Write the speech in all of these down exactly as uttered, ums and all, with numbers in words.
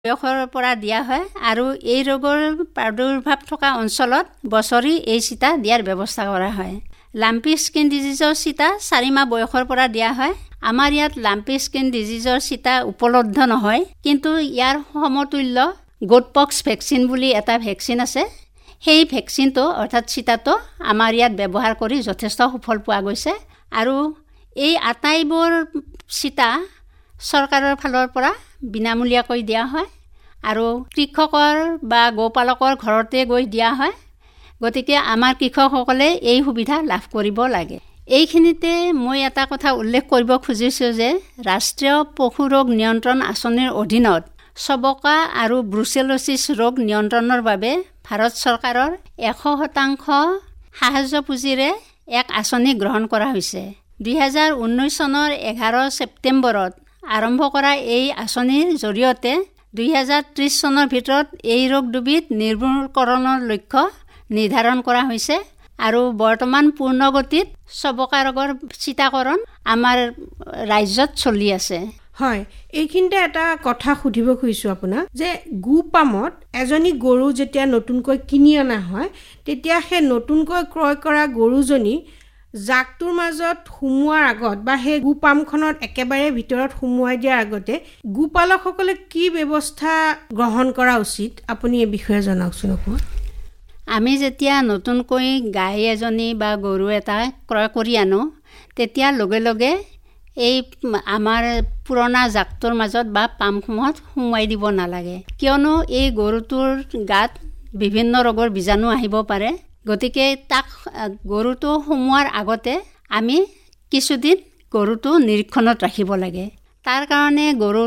বয়সৰ পৰা দিয়া হয় আৰু এই ৰোগৰ প্ৰাদুৰ্ভাৱ থকা অঞ্চলত বছৰি এই চিটা দিয়াৰ ব্যৱস্থা কৰা হয়। লাম্পি স্কিন ডিজিজৰ চিটা চাৰি মাহ বয়সৰ পৰা দিয়া হয়। আমাৰ ইয়াত লাম্পি স্কিন ডিজিজৰ চিটা উপলব্ধ নহয়, কিন্তু ইয়াৰ সমতুল্য গোটপক্স ভেকচিন বুলি এটা ভেকচিন আছে। সেই ভেকচিনটো অৰ্থাৎ চিটাটো আমাৰ ইয়াত ব্যৱহাৰ কৰি যথেষ্ট সুফল পোৱা গৈছে আৰু এই আটাইবোৰ চিটা চৰকাৰৰ ফালৰ পৰা বিনামূলীয়াকৈ দিয়া হয় আৰু কৃষকৰ বা গোপালকৰ ঘৰতে গৈ দিয়া হয়। গতিকে আমাৰ কৃষকসকলে এই সুবিধা লাভ কৰিব লাগে। এইখিনিতে মই এটা কথা উল্লেখ কৰিব খুজিছোঁ যে ৰাষ্ট্ৰীয় পশু ৰোগ নিয়ন্ত্ৰণ আঁচনিৰ অধীনত চবকা আৰু ব্ৰুচেলোচিছ ৰোগ নিয়ন্ত্ৰণৰ বাবে ভাৰত চৰকাৰৰ এশ শতাংশ সাহায্য পুঁজিৰে এক আঁচনি গ্ৰহণ কৰা হৈছে। দুই হাজাৰ ঊনৈছ চনৰ এঘাৰ ছেপ্টেম্বৰত আৰম্ভ কৰা এই আঁচনিৰ জৰিয়তে দুই হাজাৰ ত্ৰিছ চনৰ ভিতৰত এই ৰোগ দুবিধ নিৰ্মূলকৰণৰ লক্ষ্য নিৰ্ধাৰণ কৰা হৈছে আৰু বৰ্তমান পূৰ্ণগতিত চবকা ৰোগৰ চিটাকৰণ আমাৰ ৰাজ্যত চলি আছে। হয়, এইখিনিতে এটা কথা সুধিব খুজিছোঁ আপোনাক যে গোপামত এজনী গৰু যেতিয়া নতুনকৈ কিনি অনা হয় তেতিয়া সেই নতুনকৈ ক্ৰয় কৰা গৰুজনী জাকটোৰ মাজত সোমোৱাৰ আগত বা সেই গোপামখনত একেবাৰে ভিতৰত সোমোৱাই দিয়াৰ আগতে গোপালকসকলে কি ব্যৱস্থা গ্ৰহণ কৰা উচিত, আপুনি এই বিষয়ে জনাওকচোন অকণমান। আমি যেতিয়া নতুনকৈ গাই এজনী বা গৰু এটা ক্ৰয় কৰি আনো তেতিয়া লগে লগে এই আমাৰ পুৰণা জাকটোৰ মাজত বা পামসমূহত সোমোৱাই দিব নালাগে, কিয়নো এই গৰুটোৰ গাত বিভিন্ন ৰোগৰ বীজাণু আহিব পাৰে। গতিকে তাক গৰুটো সোমোৱাৰ আগতে আমি কিছুদিন গৰুটো নিৰীক্ষণত ৰাখিব লাগে। তাৰ কাৰণে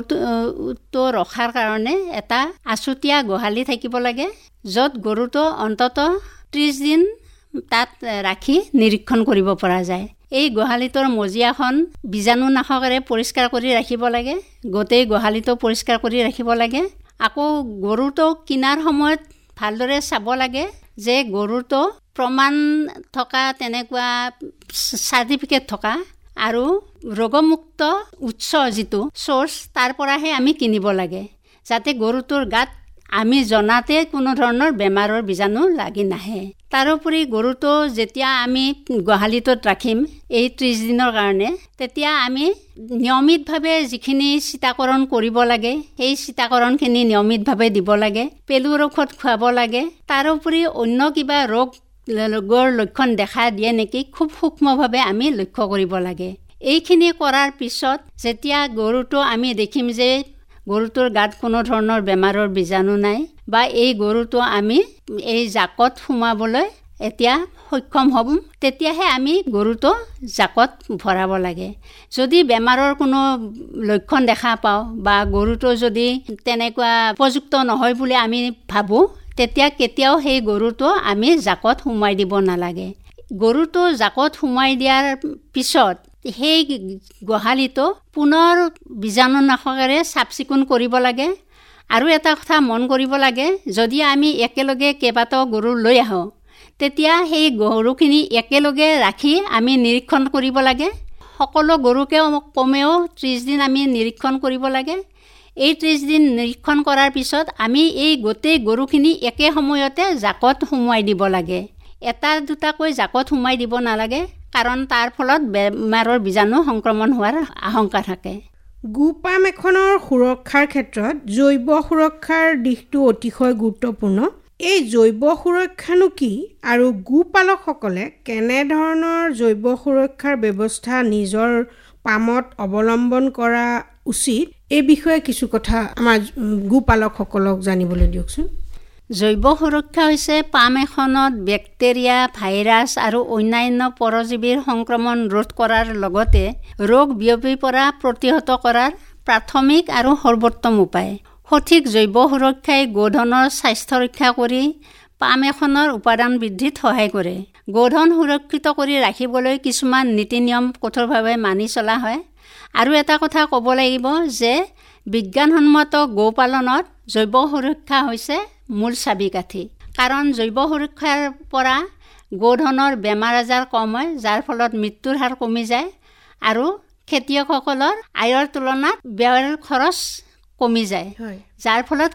গৰুটো ৰখাৰ কাৰণে এটা আছুতীয়া গোহালি থাকিব লাগে, য'ত গৰুটো অন্ততঃ ত্ৰিছ দিন তাত ৰাখি নিৰীক্ষণ কৰিব পৰা যায়। এই গোহালিটোৰ মজিয়াখন বীজাণুনাশকেৰে পৰিষ্কাৰ কৰি ৰাখিব লাগে, গোটেই গোহালিটো পৰিষ্কাৰ কৰি ৰাখিব লাগে। আকৌ গৰুটো কিনাৰ সময়ত ভালদৰে চাব লাগে যে গৰুটো প্ৰমাণ থকা তেনেকুৱা চাৰ্টিফিকেট থকা আৰু ৰোগমুক্ত উৎস যিটো চ'ৰ্চ তাৰ পৰাহে আমি কিনিব লাগে, যাতে গৰুটোৰ গাত আমি জনাতে কোনো ধৰণৰ বেমাৰৰ বীজাণু লাগি নাহে। তাৰোপৰি গৰুটো যেতিয়া আমি গোহালিটোত ৰাখিম এই ত্ৰিছ দিনৰ কাৰণে, তেতিয়া আমি নিয়মিতভাৱে যিখিনি চিটাকৰণ কৰিব লাগে সেই চিটাকৰণখিনি নিয়মিতভাৱে দিব লাগে, পেলুৰ ঔষধ খুৱাব লাগে। তাৰোপৰি অন্য কিবা ৰোগ ৰোগৰ লক্ষণ দেখা দিয়ে নেকি খুব সূক্ষ্মভাৱে আমি লক্ষ্য কৰিব লাগে। এইখিনি কৰাৰ পিছত যেতিয়া গৰুটো আমি দেখিম যে গৰুটোৰ গাত কোনো ধৰণৰ বেমাৰৰ বীজাণু নাই বা এই গৰুটো আমি এই জাকত সোমাবলৈ এতিয়া সক্ষম হ'ম, তেতিয়াহে আমি গৰুটো জাকত ভৰাব লাগে। যদি বেমাৰৰ কোনো লক্ষণ দেখা পাওঁ বা গৰুটো যদি তেনেকুৱা উপযুক্ত নহয় বুলি আমি ভাবোঁ, তেতিয়া কেতিয়াও সেই গৰুটো আমি জাকত সোমাই দিব নালাগে। গৰুটো জাকত সোমাই দিয়াৰ পিছত সেই গোহালিটো পুনৰ বীজাণুনাশকেৰে চাফ চিকুণ কৰিব লাগে। আৰু এটা কথা মন কৰিব লাগে, যদি আমি একেলগে কেইবাটাও গৰু লৈ আহোঁ তেতিয়া সেই গৰুখিনি একেলগে ৰাখি আমি নিৰীক্ষণ কৰিব লাগে। সকলো গৰুকে কমেও ত্ৰিছ দিন আমি নিৰীক্ষণ কৰিব লাগে। এই ত্ৰিছ দিন নিৰীক্ষণ কৰাৰ পিছত আমি এই গোটেই গৰুখিনি একে সময়তে জাকত সোমোৱাই দিব লাগে। এটা দুটাকৈ জাকত সোমাই দিব নালাগে, কাৰণ তাৰ ফলত বেমাৰৰ বীজাণু সংক্ৰমণ হোৱাৰ আশংকা থাকে। গোপাম এখনৰ সুৰক্ষাৰ ক্ষেত্ৰত জৈৱ সুৰক্ষাৰ দিশটো অতিশয় গুৰুত্বপূৰ্ণ। এই জৈৱ সুৰক্ষানো কি আৰু গোপালকসকলে কেনেধৰণৰ জৈৱ সুৰক্ষাৰ ব্যৱস্থা নিজৰ পামত অৱলম্বন কৰা উচিত, এই বিষয়ে কিছু কথা আমাৰ গোপালকসকলক জানিবলৈ দিয়কচোন। জৈৱ সুৰক্ষা হৈছে পাম এখনত বেক্টেৰিয়া, ভাইৰাছ আৰু অন্যান্য পৰজীৱীৰ সংক্ৰমণ ৰোধ কৰাৰ লগতে ৰোগ বিয়পি পৰা প্ৰতিহত কৰাৰ প্ৰাথমিক আৰু সৰ্বোত্তম উপায়। সঠিক জৈৱ সুৰক্ষাই গোধনৰ স্বাস্থ্য ৰক্ষা কৰি পাম এখনৰ উৎপাদন বৃদ্ধিত সহায় কৰে। গোধন সুৰক্ষিত কৰি ৰাখিবলৈ কিছুমান নীতি নিয়ম কঠোৰভাৱে মানি চলা হয়। আৰু এটা কথা ক'ব লাগিব যে বিজ্ঞানসন্মত গোপালনত জৈৱ সুৰক্ষা হৈছে মূল চাবিকাঠি, কাৰণ জৈৱ সুৰক্ষাৰ পৰা গোধনৰ বেমাৰ আজাৰ কম হয়, যাৰ ফলত মৃত্যুৰ হাৰ কমি যায় আৰু খেতিয়কসকলৰ আয়ৰ তুলনাত ব্যয়ৰ খৰচ কমি যায়, যাৰ ফলত